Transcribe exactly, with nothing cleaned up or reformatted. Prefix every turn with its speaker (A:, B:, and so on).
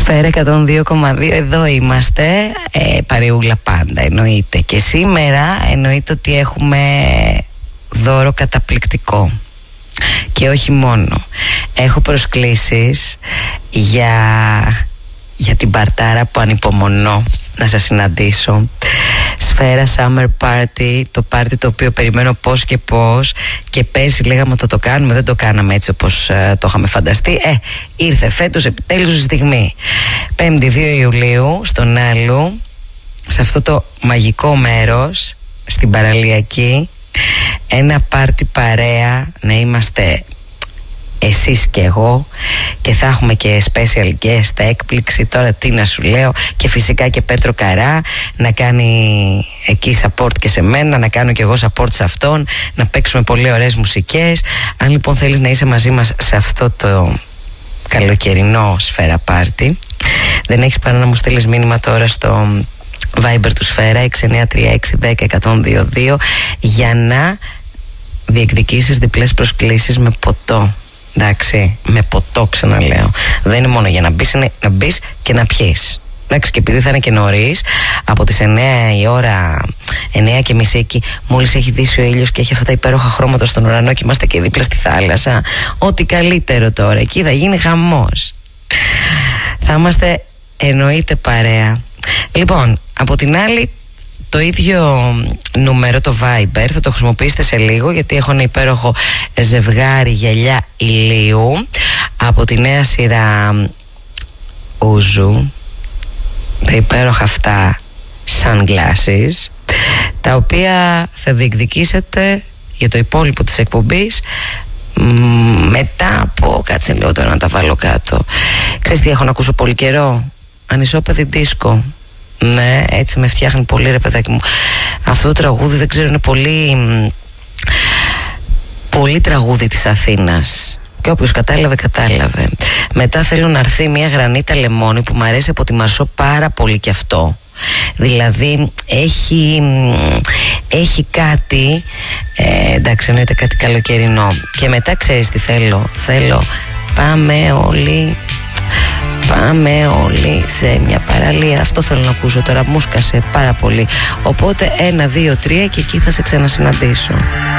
A: Σφαίρα εκατόν δύο κόμμα δύο, εδώ είμαστε, ε, παρεούλα πάντα εννοείται. Και σήμερα εννοείται ότι έχουμε δώρο καταπληκτικό. Και όχι μόνο. Έχω προσκλήσεις για, για την παρτάρα που ανυπομονώ να σας συναντήσω. Σφαίρα Summer Party, το πάρτι το οποίο περιμένω πώς και πώς. Και πέρσι λέγαμε ότι θα το κάνουμε, δεν το κάναμε έτσι όπως ε, το είχαμε φανταστεί. Ε, ήρθε φέτος επιτέλους η στιγμή. Πέμπτη δύο Ιουλίου στον Άλου, σε αυτό το μαγικό μέρος, στην παραλιακή, ένα πάρτι παρέα, να είμαστε εσείς και εγώ, και θα έχουμε και special guest, έκπληξη, τώρα τι να σου λέω, και φυσικά και Πέτρο Καρά να κάνει εκεί support και σε μένα, να κάνω και εγώ support σε αυτόν, να παίξουμε πολύ ωραίες μουσικές. Αν λοιπόν θέλεις να είσαι μαζί μας σε αυτό το καλοκαιρινό Σφαίρα Πάρτι, δεν έχεις παρά να μου στείλεις μήνυμα τώρα στο Viber του Σφαίρα έξι εννιά τρία έξι ένα μηδέν ένα μηδέν δύο δύο για να διεκδικήσεις διπλές προσκλήσεις με ποτό. Εντάξει, με ποτό ξαναλέω. Δεν είναι μόνο για να μπεις, είναι να μπεις και να πιείς. Εντάξει, και επειδή θα είναι και νωρίς, από τις εννιά η ώρα, εννιά και μισή εκεί, μόλις έχει δύσει ο ήλιος και έχει αυτά τα υπέροχα χρώματα στον ουρανό και είμαστε και δίπλα στη θάλασσα, ό,τι καλύτερο τώρα, εκεί θα γίνει χαμός. Θα είμαστε εννοείται παρέα. Λοιπόν, από την άλλη, το ίδιο νούμερο, το Viber, θα το χρησιμοποιήσετε σε λίγο, γιατί έχω ένα υπέροχο ζευγάρι γυαλιά ηλίου από τη νέα σειρά Ούζου, τα υπέροχα αυτά sunglasses, τα οποία θα διεκδικήσετε για το υπόλοιπο της εκπομπής μετά από, κάτσε λίγο τώρα να τα βάλω κάτω. Ξέρεις τι έχω να ακούσω πολύ καιρό? Ανισόπεδη δίσκο. Ναι, έτσι με φτιάχνει πολύ, ρε παιδάκι μου. Αυτό το τραγούδι, δεν ξέρω, είναι πολύ πολύ τραγούδι της Αθήνας. Και όποιος κατάλαβε, κατάλαβε. Μετά θέλω να έρθει μια γρανίτα λεμόνι που μου αρέσει από τη Μαρσό πάρα πολύ και αυτό. Δηλαδή έχει, έχει κάτι, ε, εντάξει, εννοείται κάτι καλοκαιρινό. Και μετά ξέρεις τι θέλω? Θέλω πάμε όλοι, πάμε όλοι σε μια παραλία. Αυτό θέλω να ακούσω τώρα, μου σκάσε πάρα πολύ. Οπότε ένα, δύο, τρία και εκεί θα σε ξανασυναντήσω.